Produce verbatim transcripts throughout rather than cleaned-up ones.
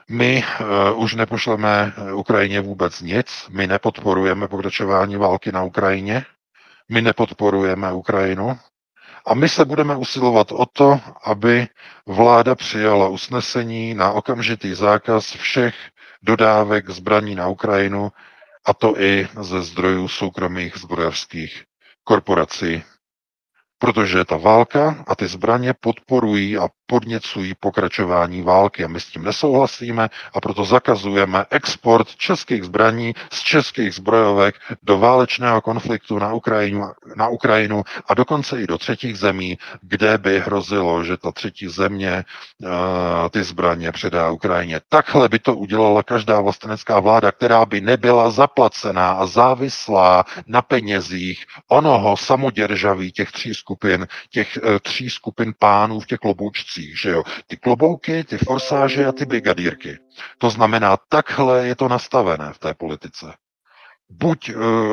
My uh, už nepošleme Ukrajině vůbec nic, my nepodporujeme pokračování války na Ukrajině, my nepodporujeme Ukrajinu a my se budeme usilovat o to, aby vláda přijala usnesení na okamžitý zákaz všech dodávek zbraní na Ukrajinu, a to i ze zdrojů soukromých zbrojařských korporací. Protože ta válka a ty zbraně podporují a podněcují pokračování války a my s tím nesouhlasíme a proto zakazujeme export českých zbraní z českých zbrojovek do válečného konfliktu na Ukrajinu, na Ukrajinu a dokonce i do třetích zemí, kde by hrozilo, že ta třetí země uh, ty zbraně předá Ukrajině. Takhle by to udělala každá vlastenecká vláda, která by nebyla zaplacená a závislá na penězích onoho samoděržaví těch tří skupin, těch e, tří skupin pánů v těch kloboučcích, že jo. Ty klobouky, ty forsáže a ty brigadírky. To znamená, takhle je to nastavené v té politice. Buď e,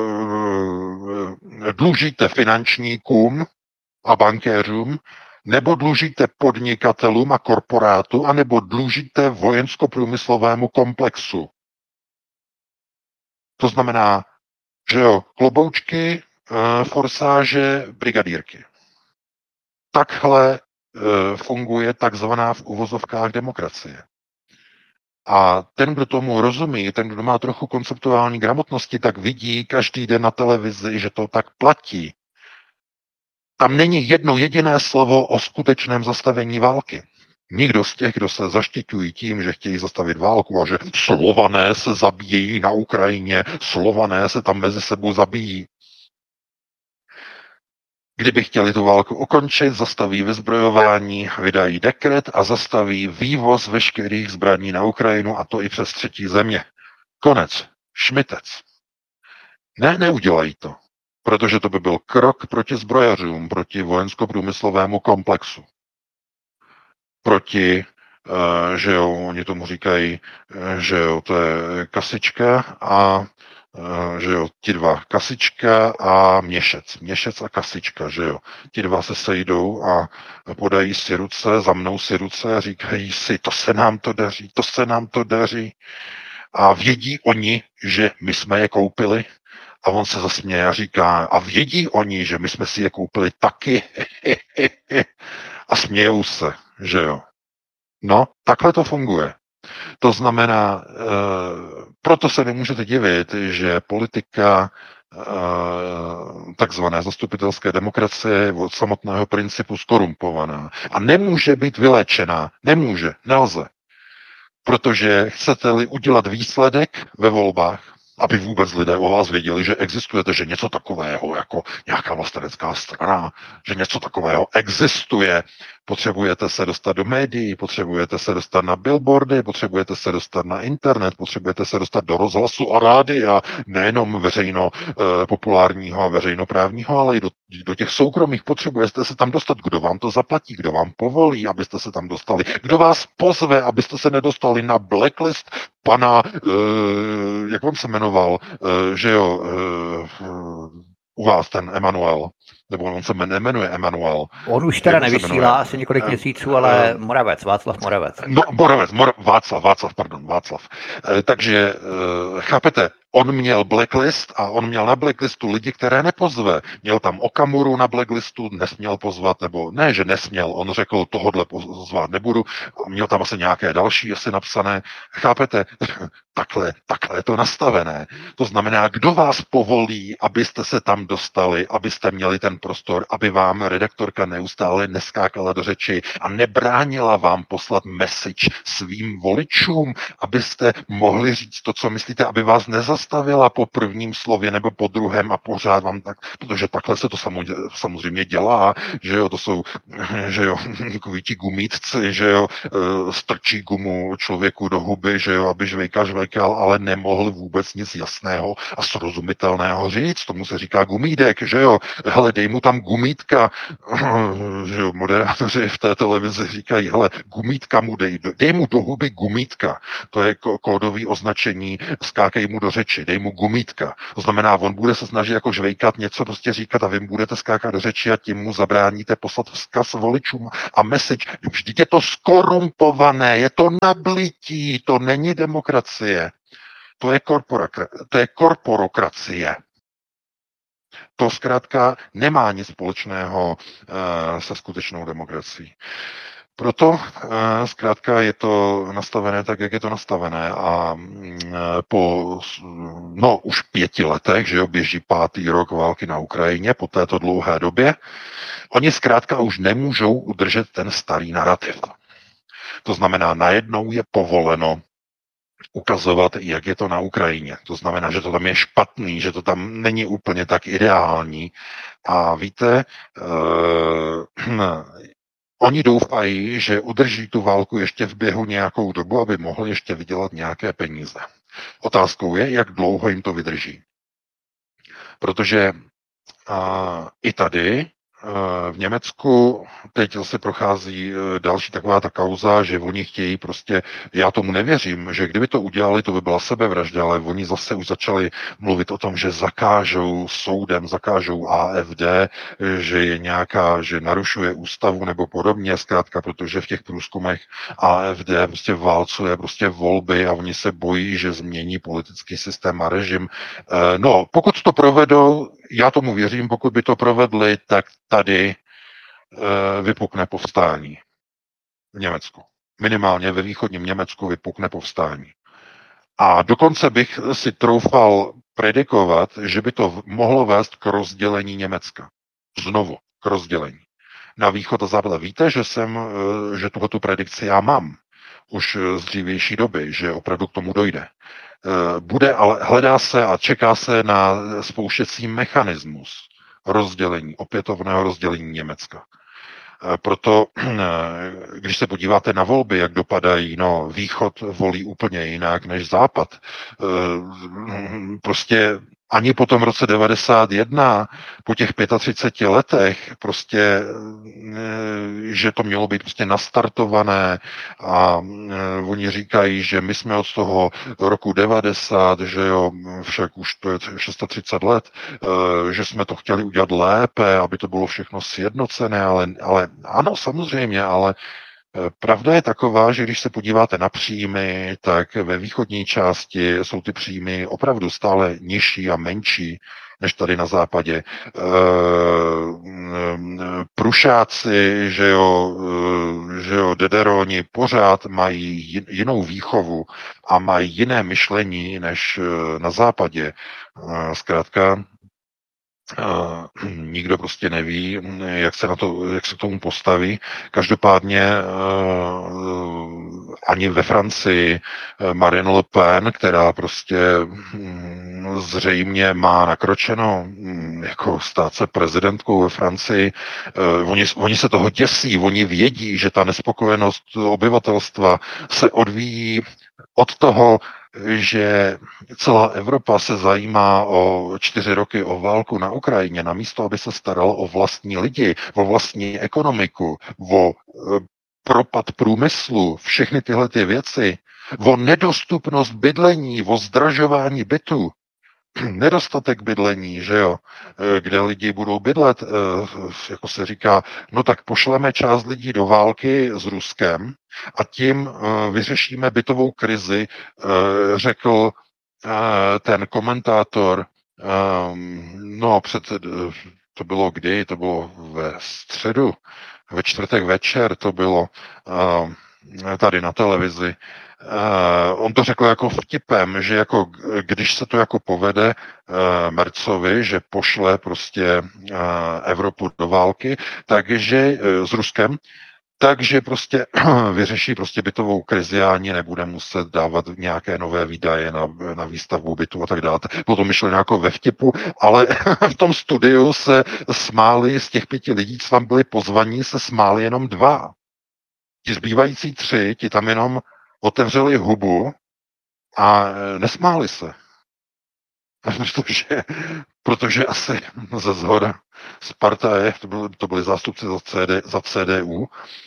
dlužíte finančníkům a bankéřům, nebo dlužíte podnikatelům a korporátu, anebo dlužíte vojensko-průmyslovému komplexu. To znamená, že jo, kloboučky, e, forsáže, brigadírky. Takhle e, funguje takzvaná v uvozovkách demokracie. A ten, kdo tomu rozumí, ten, kdo má trochu konceptuální gramotnosti, tak vidí každý den na televizi, že to tak platí. Tam není jedno jediné slovo o skutečném zastavení války. Nikdo z těch, kdo se zaštiťují tím, že chtějí zastavit válku a že Slované se zabíjejí na Ukrajině, Slované se tam mezi sebou zabíjí. Kdyby chtěli tu válku ukončit, zastaví vyzbrojování, vydají dekret a zastaví vývoz veškerých zbraní na Ukrajinu, a to i přes třetí země. Konec. Šmitec. Ne, neudělají to, protože to by byl krok proti zbrojařům, proti vojensko-průmyslovému komplexu. Proti, uh, že jo, oni tomu říkají, uh, že jo, to je kasička a Uh, že jo, ti dva, kasička a měšec. Měšec a kasička, že jo. Ti dva se sejdou a podají si ruce, zamnou si ruce a říkají si, to se nám to daří, to se nám to daří. A vědí oni, že my jsme je koupili? A on se zasměje a říká, a vědí oni, že my jsme si je koupili taky? A smějou se, že jo. No, takhle to funguje. To znamená, e, proto se nemůžete divit, že politika e, takzvané zastupitelské demokracie je od samotného principu skorumpovaná. A nemůže být vyléčená. Nemůže, nelze. Protože chcete-li udělat výsledek ve volbách, aby vůbec lidé o vás věděli, že existujete, že něco takového, jako nějaká vlastenecká strana, že něco takového existuje. Potřebujete se dostat do médií, potřebujete se dostat na billboardy, potřebujete se dostat na internet, potřebujete se dostat do rozhlasu a rádia, nejenom veřejno eh, populárního a veřejnoprávního, ale i do, do těch soukromých. Potřebujete se tam dostat, kdo vám to zaplatí, kdo vám povolí, abyste se tam dostali, kdo vás pozve, abyste se nedostali na blacklist pana, eh, jak vám se jmenoval, eh, že jo, eh, u vás ten Emanuel, nebo on se nemenuje Emanuel. On už teda nevysílá asi několik měsíců, ale Moravec, Václav Moravec. No, Moravec, Mor- Václav, Václav, pardon, Václav. E, takže, e, chápete, on měl blacklist a on měl na blacklistu lidi, které nepozve. Měl tam Okamuru na blacklistu, nesměl pozvat, nebo ne, že nesměl, on řekl, tohodle pozvat nebudu, a měl tam asi nějaké další asi napsané. Chápete, takhle, takhle je to nastavené. To znamená, kdo vás povolí, abyste se tam dostali, abyste měli ten prostor, aby vám redaktorka neustále neskákala do řeči a nebránila vám poslat message svým voličům, abyste mohli říct to, co myslíte, aby vás nezastavila po prvním slově nebo po druhém a pořád vám tak, protože takhle se to samozřejmě dělá, že jo, to jsou, že jo, takoví ti gumítci, že jo, strčí gumu člověku do huby, že jo, aby žvejka žve republika, ale nemohl vůbec nic jasného a srozumitelného říct. Tomu se říká gumídek, že jo? Hele, dej mu tam gumítka. Že jo, moderátoři v té televizi říkají, hele, gumítka mu dej, dej mu do huby gumítka. To je kódový označení, skákej mu do řeči, dej mu gumítka. To znamená, on bude se snažit jako žvejkat, něco prostě říkat a vy budete skákat do řeči a tím mu zabráníte poslat vzkaz voličům a message. Vždyť je to skorumpované, je to nablití, to není demokracie. To je, korpora- to je korporokracie. To zkrátka nemá nic společného uh, se skutečnou demokracií. Proto uh, zkrátka je to nastavené tak, jak je to nastavené a uh, po no už pěti letech, že jo, běží pátý rok války na Ukrajině, po této dlouhé době, oni zkrátka už nemůžou udržet ten starý narrativ. To znamená, najednou je povoleno ukazovat, jak je to na Ukrajině. To znamená, že to tam je špatný, že to tam není úplně tak ideální. A víte, uh, oni doufají, že udrží tu válku ještě v běhu nějakou dobu, aby mohli ještě vydělat nějaké peníze. Otázkou je, jak dlouho jim to vydrží. Protože uh, i tady v Německu teď zase prochází další taková ta kauza, že oni chtějí prostě, já tomu nevěřím, že kdyby to udělali, to by byla sebevražda, ale oni zase už začali mluvit o tom, že zakážou soudem, zakážou A F D, že je nějaká, že narušuje ústavu nebo podobně, zkrátka, protože v těch průzkumech A F D prostě válcuje prostě volby a oni se bojí, že změní politický systém a režim. No, pokud to provedou, já tomu věřím, pokud by to provedli, tak tady e, vypukne povstání v Německu. Minimálně ve východním Německu vypukne povstání. A dokonce bych si troufal predikovat, že by to mohlo vést k rozdělení Německa. Znovu k rozdělení. Na východ a západ. Víte, že jsem, že tuhletu predikci já mám už z dřívější doby, že opravdu k tomu dojde. Bude, ale hledá se a čeká se na spouštěcí mechanismus rozdělení, opětovného rozdělení Německa. Proto, když se podíváte na volby, jak dopadají, no, východ volí úplně jinak než západ. Prostě ani po tom roce devadesát jedna, po těch třiceti pěti letech, prostě, že to mělo být prostě nastartované a oni říkají, že my jsme od toho roku devadesát, že jo, však už to je třicet šest let, že jsme to chtěli udělat lépe, aby to bylo všechno sjednocené, ale, ale ano, samozřejmě, ale pravda je taková, že když se podíváte na příjmy, tak ve východní části jsou ty příjmy opravdu stále nižší a menší než tady na západě. Prušáci, že jo, že jo, dederoni pořád mají jinou výchovu a mají jiné myšlení než na západě. Zkrátka, Uh, nikdo prostě neví, jak se na to, jak se k tomu postaví. Každopádně uh, ani ve Francii Marine Le Pen, která prostě um, zřejmě má nakročeno um, jako stát se prezidentkou ve Francii, uh, oni, oni se toho děsí, oni vědí, že ta nespokojenost obyvatelstva se odvíjí od toho, že celá Evropa se zajímá o čtyři roky o válku na Ukrajině, namísto aby se staralo o vlastní lidi, o vlastní ekonomiku, o e, propad průmyslu, všechny tyhle ty věci, o nedostupnost bydlení, o zdražování bytu, nedostatek bydlení, že jo, kde lidi budou bydlet, jako se říká, no tak pošleme část lidí do války s Ruskem a tím vyřešíme bytovou krizi, řekl ten komentátor, no před, to bylo kdy, to bylo ve středu, ve čtvrtek večer to bylo tady na televizi. Uh, on to řekl jako vtipem, že jako, když se to jako povede uh, Mercovi, že pošle prostě uh, Evropu do války, takže uh, s Ruskem, takže prostě vyřeší prostě bytovou krizi a ani nebude muset dávat nějaké nové výdaje na, na výstavbu bytu a tak dále. Potom myšleno jako ve vtipu, ale v tom studiu se smáli z těch pěti lidí, co tam byli pozvaní, se smáli jenom dva. Ti zbývající tři, ti tam jenom otevřeli hubu A nesmáli se. Protože, protože asi ze zhora z partaje, to byly, to byly zástupci za, C D, za C D U,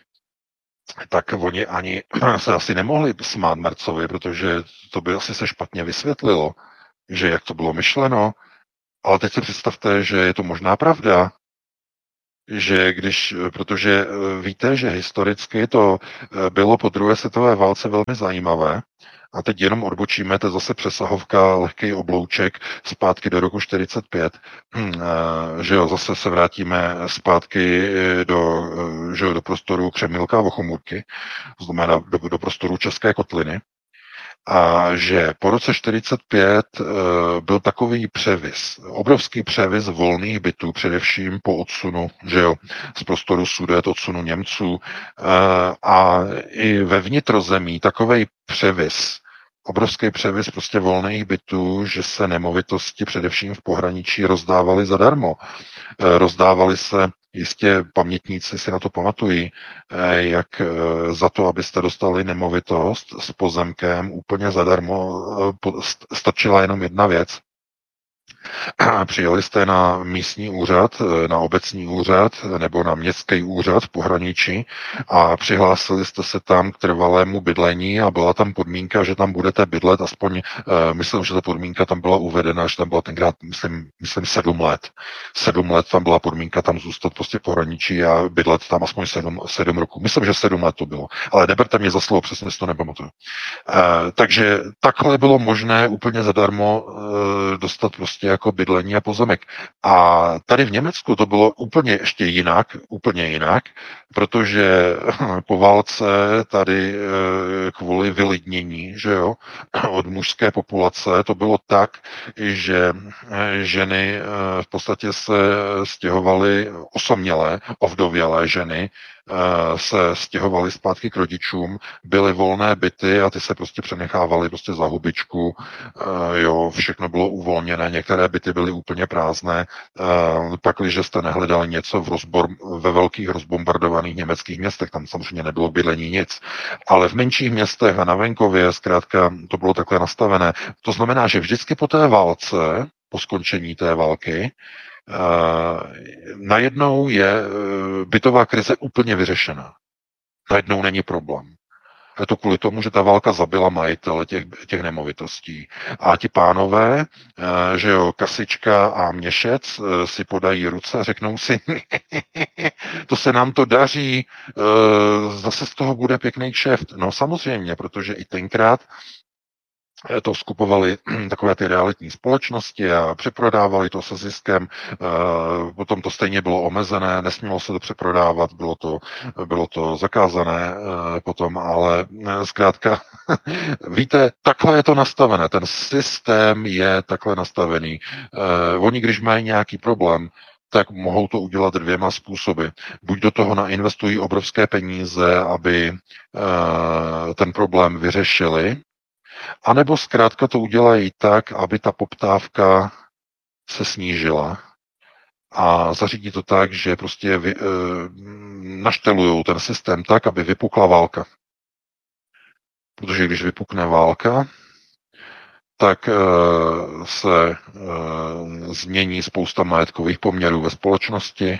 tak oni ani se asi nemohli smát Mercovi, protože to by asi se špatně vysvětlilo, že jak to bylo myšleno. Ale teď si představte, že je to možná pravda, že když, protože víte, že historicky to bylo po druhé světové válce velmi zajímavé, a teď jenom odbočíme, to je zase přesahovka, lehký oblouček zpátky do roku čtyřicet pět, že jo, zase se vrátíme zpátky do, že jo, do prostoru Křemilka a Vochomůrky, to znamená do, do prostoru České kotliny, a že po roce čtyřicet pět e, byl takový převis, obrovský převis volných bytů, především po odsunu, že jo, z prostoru Sudet, odsunu Němců, e, a i ve vnitrozemí takovej převis, obrovský převis prostě volných bytů, že se nemovitosti především v pohraničí rozdávaly zadarmo. E, rozdávaly se, jistě pamětníci si na to pamatují, jak za to, abyste dostali nemovitost s pozemkem úplně zadarmo, stačila jenom jedna věc. Přijeli jste na místní úřad, na obecní úřad nebo na městský úřad v pohraničí a přihlásili jste se tam k trvalému bydlení a byla tam podmínka, že tam budete bydlet aspoň, myslím, že ta podmínka tam byla uvedena, že tam byla tenkrát, myslím, myslím sedm let. Sedm let tam byla podmínka tam zůstat prostě v pohraničí a bydlet tam aspoň sedm, sedm roků. Myslím, že sedm let to bylo. Ale neberte mě za slovo, přesně si to nepamatuju. Takže takhle bylo možné úplně zadarmo dostat prostě jako bydlení a pozemek. A tady v Německu to bylo úplně ještě jinak, úplně jinak, protože po válce tady kvůli vylidnění, že jo, od mužské populace to bylo tak, že ženy v podstatě se stěhovaly, osamělé, ovdovělé ženy, se stěhovali zpátky k rodičům, byly volné byty a ty se prostě přenechávaly prostě za hubičku, jo, všechno bylo uvolněné, některé byty byly úplně prázdné, pakliže jste nehledali něco v rozbor, ve velkých rozbombardovaných německých městech, tam samozřejmě nebylo bydlení nic, ale v menších městech a na venkově zkrátka to bylo takhle nastavené. To znamená, že vždycky po té válce, po skončení té války, Uh, najednou je uh, bytová krize úplně vyřešená. Najednou není problém. Je to kvůli tomu, že ta válka zabila majitele těch, těch nemovitostí. A ti pánové, uh, že jo, Kasička a Měšec uh, si podají ruce a řeknou si, to se nám to daří, uh, zase z toho bude pěkný kšeft. No samozřejmě, protože i tenkrát to skupovali takové ty realitní společnosti a přeprodávali to se ziskem, potom to stejně bylo omezené, nesmělo se to přeprodávat, bylo to, bylo to zakázané potom, ale zkrátka, víte, takhle je to nastavené, ten systém je takhle nastavený. Oni, když mají nějaký problém, tak mohou to udělat dvěma způsoby. Buď do toho nainvestují obrovské peníze, aby ten problém vyřešili, a nebo zkrátka to udělají tak, aby ta poptávka se snížila a zařídí to tak, že prostě vy, e, naštelujou ten systém tak, aby vypukla válka. Protože když vypukne válka, tak e, se e, změní spousta majetkových poměrů ve společnosti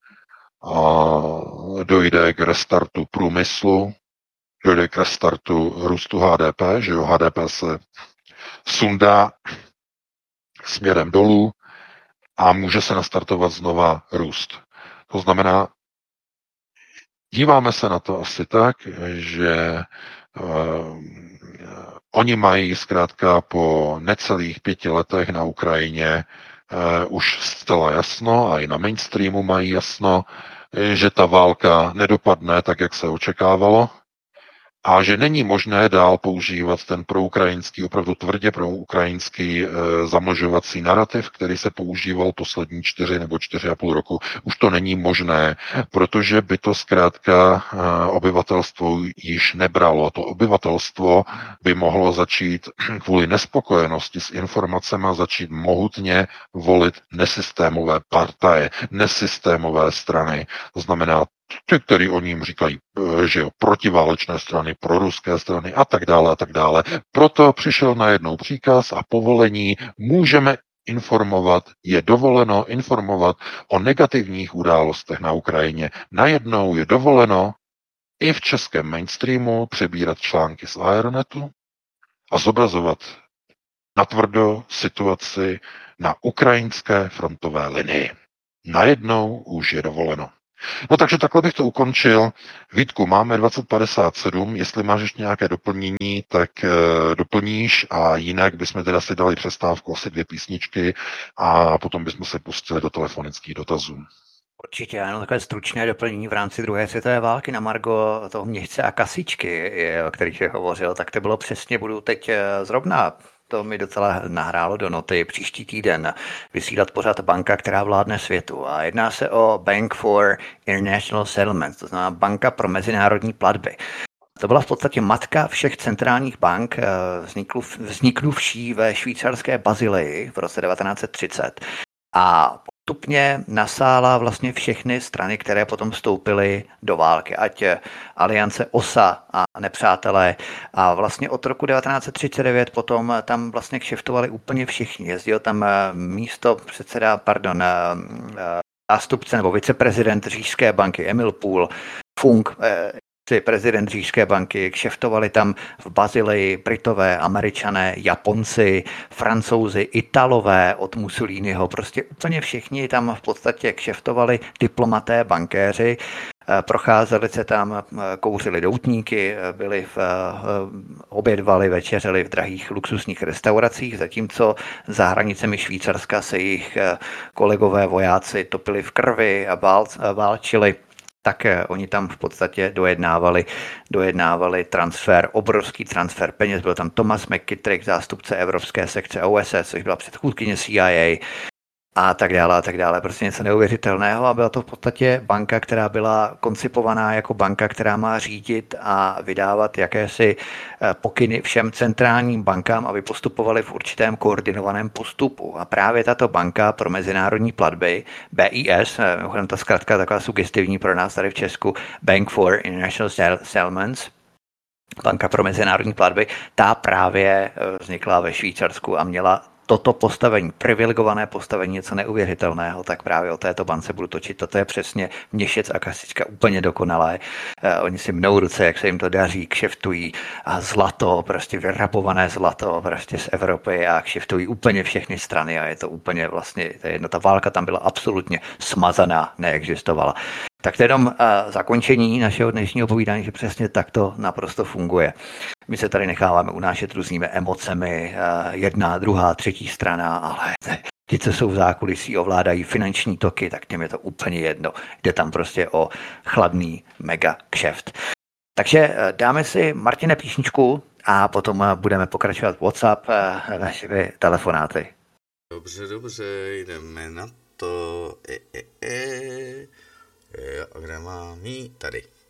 a dojde k restartu průmyslu, dojde k restartu růstu H D P, že jo, H D P se sundá směrem dolů a může se nastartovat znova růst. To znamená, díváme se na to asi tak, že uh, oni mají zkrátka po necelých pěti letech na Ukrajině uh, už zcela jasno a i na mainstreamu mají jasno, že ta válka nedopadne tak, jak se očekávalo, a že není možné dál používat ten proukrajinský, opravdu tvrdě proukrajinský e, zamlžovací narrativ, který se používal poslední čtyři nebo čtyři a půl roku. Už to není možné, protože by to zkrátka e, obyvatelstvo již nebralo. To obyvatelstvo by mohlo začít kvůli nespokojenosti s informacemi začít mohutně volit nesystémové partaje, nesystémové strany. To znamená který oni jim říkají, že jo, protiválečné strany, proruské strany a tak dále a tak dále. Proto přišel najednou příkaz a povolení, můžeme informovat, je dovoleno informovat o negativních událostech na Ukrajině. Najednou je dovoleno i v českém mainstreamu přebírat články z Aeronetu a zobrazovat natvrdo situaci na ukrajinské frontové linii. Najednou už je dovoleno. No takže takhle bych to ukončil. Vítku, máme dvacet padesát sedm, jestli máš ještě nějaké doplnění, tak e, doplníš a jinak bychom teda si dali přestávku, asi dvě písničky a potom bychom se pustili do telefonických dotazů. Určitě, ano, takové stručné doplnění v rámci druhé světové války na margo toho Měšce a Kasičky, o kterých jsi hovořil, tak to bylo přesně, budu teď zrovna, to mi docela nahrálo do noty, příští týden vysílat pořád banka, která vládne světu. A jedná se o Bank for International Settlements, to znamená banka pro mezinárodní platby. To byla v podstatě matka všech centrálních bank, vzniknuvší ve švýcarské Bazileji v roce devatenáct set třicet. A postupně nasála vlastně všechny strany, které potom vstoupily do války, ať aliance O S A a nepřátelé. A vlastně od roku devatenáct set třicet devět potom tam vlastně kšeftovali úplně všichni. Jezdil tam místo předseda, pardon, zástupce nebo viceprezident Říšské banky Emil Pool, Funk, prezident Říšské banky, kšeftovali tam v Bazileji Britové, Američané, Japonci, Francouzi, Italové od Mussoliniho, prostě úplně všichni tam v podstatě kšeftovali, diplomaté, bankéři, procházeli se tam, kouřili doutníky, byli v, obědvali, večeřeli v drahých luxusních restauracích, zatímco za hranicemi Švýcarska se jejich kolegové vojáci topili v krvi a vál, válčili. Tak oni tam v podstatě dojednávali, dojednávali transfer, obrovský transfer peněz. Byl tam Thomas McKittrick, zástupce Evropské sekce O S S, což byla předchůdkyně C I A a tak dále a tak dále. Prostě něco neuvěřitelného a byla to v podstatě banka, která byla koncipovaná jako banka, která má řídit a vydávat jakési pokyny všem centrálním bankám, aby postupovali v určitém koordinovaném postupu. A právě tato banka pro mezinárodní platby, B I S, mimochodem ta zkratka taková sugestivní pro nás tady v Česku, Bank for International Settlements, banka pro mezinárodní platby, ta právě vznikla ve Švýcarsku a měla toto postavení, privilegované postavení, něco neuvěřitelného, tak právě o této bance budu točit. Toto je přesně Měšec a Kasička úplně dokonalé. Eh, oni si mnou ruce, jak se jim to daří, kšeftují a zlato, prostě vyrabované zlato prostě z Evropy a kšeftují úplně všechny strany a je to úplně vlastně, to je jedno, ta válka tam byla absolutně smazaná, neexistovala. Tak to je jenom uh, zakončení našeho dnešního povídání, že přesně tak to naprosto funguje. My se tady necháváme unášet různými emocemi, uh, jedna, druhá, třetí strana, ale ti, co jsou v zákulisí, ovládají finanční toky, tak těm je to úplně jedno. Jde tam prostě o chladný mega kšeft. Takže uh, dáme si, Martine, písničku a potom uh, budeme pokračovat WhatsApp uh, našimi telefonáty. Dobře, dobře, jdeme na to. E, e, e. A kde mám jí? Tady.